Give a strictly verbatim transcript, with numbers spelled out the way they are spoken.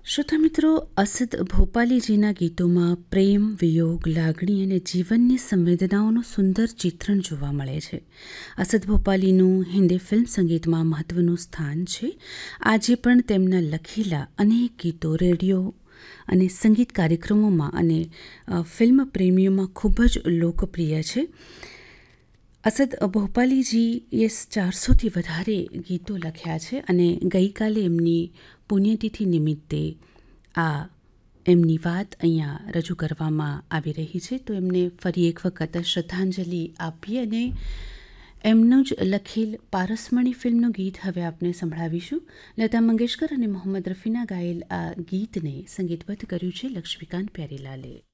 શ્રોતા મિત્રો, અસદ ભોપાલીજીના ગીતોમાં પ્રેમ, વિયોગ, લાગણી અને જીવનની સંવેદનાઓનું સુંદર ચિત્રણ જોવા મળે છે. અસદ ભોપાલીનું હિન્દી ફિલ્મ સંગીતમાં મહત્ત્વનું સ્થાન છે. આજે પણ તેમના લખેલા અનેક ગીતો રેડિયો અને સંગીત કાર્યક્રમોમાં અને ફિલ્મ પ્રેમીઓમાં ખૂબ જ લોકપ્રિય છે. અસદ ભોપાલીજીએ ચારસોથી વધારે ગીતો લખ્યા છે અને ગઈકાલે એમની પુણ્યતિથિ નિમિત્તે આ એમની વાત અહીંયા રજૂ કરવામાં આવી રહી છે. તો એમને ફરી એક વખત શ્રદ્ધાંજલિ આપી અને એમનું જ લખેલ પારસમણી ફિલ્મનું ગીત હવે આપને સંભળાવીશું. લતા મંગેશકર અને મોહમ્મદ રફીના ગાયેલ આ ગીતને સંગીતબદ્ધ કર્યું છે લક્ષ્મીકાંત પ્યારીલાલે.